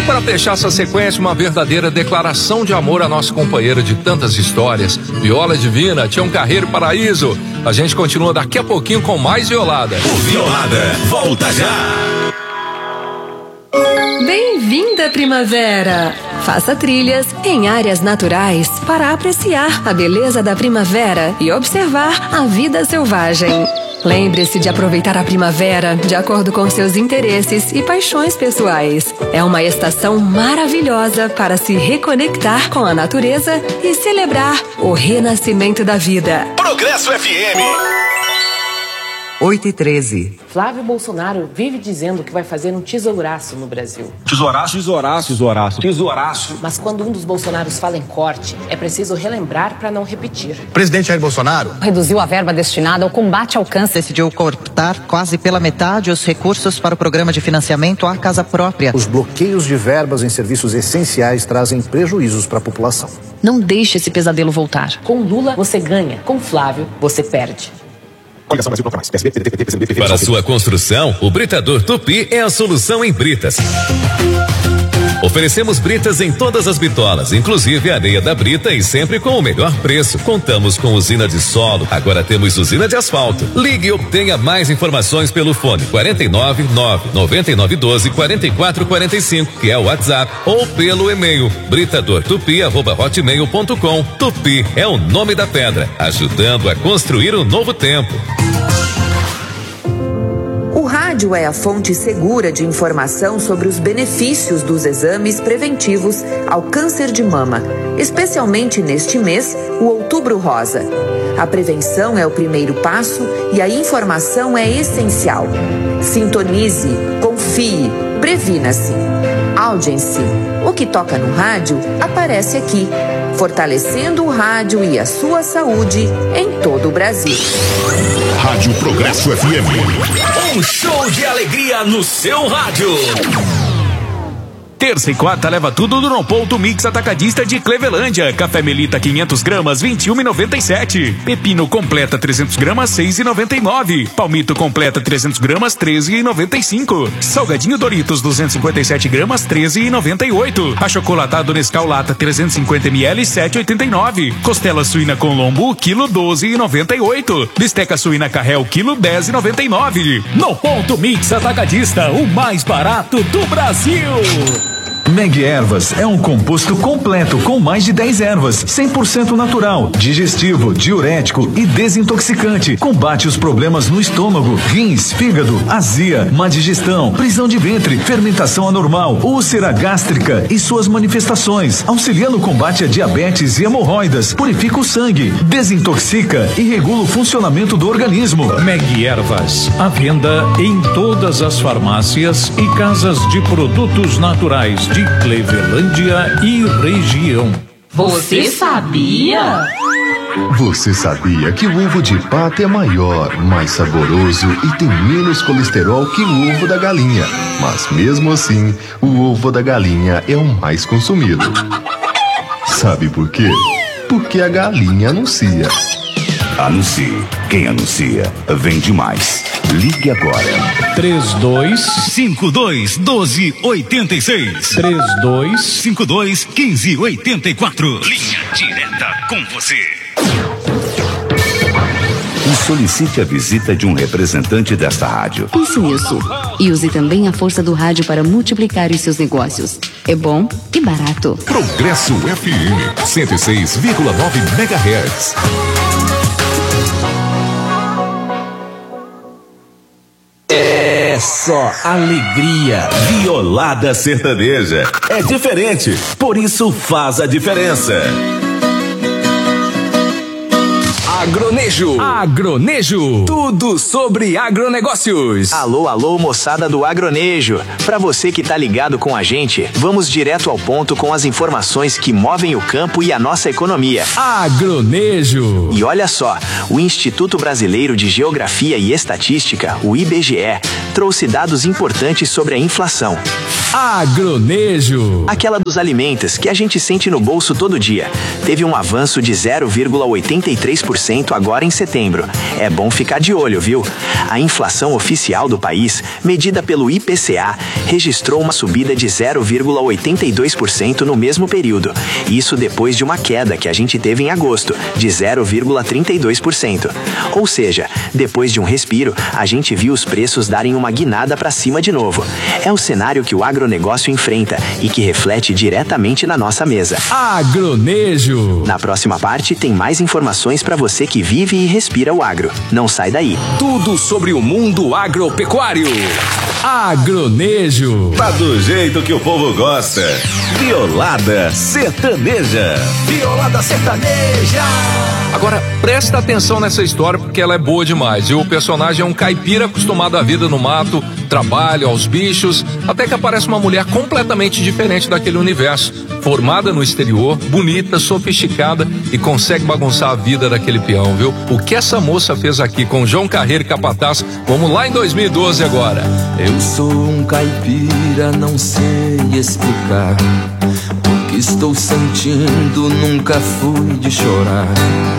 Para fechar essa sequência, uma verdadeira declaração de amor à nossa companheira de tantas histórias, Viola Divina, Tião Carreiro Paraíso. A gente continua daqui a pouquinho com mais Violada. O Violada volta já. Bem-vinda, primavera! Faça trilhas em áreas naturais para apreciar a beleza da primavera e observar a vida selvagem. Lembre-se de aproveitar a primavera de acordo com seus interesses e paixões pessoais. É uma estação maravilhosa para se reconectar com a natureza e celebrar o renascimento da vida. Progresso FM 8h13. Flávio Bolsonaro vive dizendo que vai fazer um tesouraço no Brasil. Tesouraço? Tesouraço. Tesouraço. Tesouraço. Mas quando um dos Bolsonaros fala em corte, é preciso relembrar para não repetir. Presidente Jair Bolsonaro reduziu a verba destinada ao combate ao câncer. Decidiu cortar quase pela metade os recursos para o programa de financiamento à casa própria. Os bloqueios de verbas em serviços essenciais trazem prejuízos para a população. Não deixe esse pesadelo voltar. Com Lula, você ganha. Com Flávio, você perde. Para sua construção, o Britador Tupi é a solução em britas. Oferecemos britas em todas as bitolas, inclusive a areia da brita e sempre com o melhor preço. Contamos com usina de solo, agora temos usina de asfalto. Ligue e obtenha mais informações pelo fone 499-9912-4445, que é o WhatsApp, ou pelo e-mail britadortupi@hotmail.com. Tupi é o nome da pedra, ajudando a construir um novo tempo. O rádio é a fonte segura de informação sobre os benefícios dos exames preventivos ao câncer de mama, especialmente neste mês, o Outubro Rosa. A prevenção é o primeiro passo e a informação é essencial. Sintonize, confie, previna-se. Audience. O que toca no rádio aparece aqui, fortalecendo o rádio e a sua saúde em todo o Brasil. Rádio Progresso FM. Um show de alegria no seu rádio. Terça e quarta leva tudo do Nonponto Mix Atacadista de Clevelândia. Café Melita 500 gramas, 21,97. Pepino completa 300 gramas, 6,99. Palmito completa 300 gramas, 13,95. Salgadinho Doritos 257 gramas, 13,98. Achocolatado Nescau Lata 350 ml, 7,89. Costela suína com lombo, quilo 12,98. Bisteca suína Carrel, quilo 10,99. Nonponto Mix Atacadista, o mais barato do Brasil. Meg Ervas é um composto completo com mais de 10 ervas, 100% natural, digestivo, diurético e desintoxicante. Combate os problemas no estômago, rins, fígado, azia, má digestão, prisão de ventre, fermentação anormal, úlcera gástrica e suas manifestações. Auxilia no combate a diabetes e hemorroidas, purifica o sangue, desintoxica e regula o funcionamento do organismo. Meg Ervas, à venda em todas as farmácias e casas de produtos naturais de Clevelândia e região. Você sabia? Você sabia que o ovo de pato é maior, mais saboroso e tem menos colesterol que o ovo da galinha? Mas mesmo assim, o ovo da galinha é o mais consumido. Sabe por quê? Porque a galinha anuncia. Anuncie. Quem anuncia, vende mais. Ligue agora. 3252-1286. 3252-1584. Linha direta com você. E solicite a visita de um representante desta rádio. Isso. E use também a força do rádio para multiplicar os seus negócios. É bom e barato. Progresso FM 106,9 MHz. É só alegria. Violada sertaneja. É diferente, por isso faz a diferença. Agronejo. Tudo sobre agronegócios. Alô, moçada do Agronejo. Pra você que tá ligado com a gente, vamos direto ao ponto com as informações que movem o campo e a nossa economia. Agronejo. E olha só, o Instituto Brasileiro de Geografia e Estatística, o IBGE, trouxe dados importantes sobre a inflação. Agronejo. Aquela dos alimentos que a gente sente no bolso todo dia. Teve um avanço de 0,83% 10% agora em setembro. É bom ficar de olho, viu? A inflação oficial do país, medida pelo IPCA, registrou uma subida de 0,82% no mesmo período. Isso depois de uma queda que a gente teve em agosto, de 0,32%. Ou seja, depois de um respiro, a gente viu os preços darem uma guinada para cima de novo. É o cenário que o agronegócio enfrenta e que reflete diretamente na nossa mesa. Agronejo. Na próxima parte tem mais informações para você que vive e respira o agro. Não sai daí. Tudo sobre o mundo agropecuário. Agronejo. Tá do jeito que o povo gosta. Violada sertaneja. Violada sertaneja. Agora, presta atenção nessa história porque ela é boa demais. E o personagem é um caipira acostumado à vida no mato, trabalho, aos bichos, até que aparece uma mulher completamente diferente daquele universo. Formada no exterior, bonita, sofisticada e consegue bagunçar a vida daquele peão, viu? O que essa moça fez aqui com João Carreiro e Capataz? Vamos lá em 2012 agora. Eu sou um caipira, não sei explicar. O que estou sentindo, nunca fui de chorar.